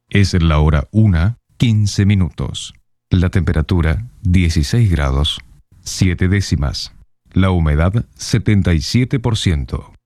Es la hora 1:15. La temperatura 16 grados, 7 décimas. La humedad 77%.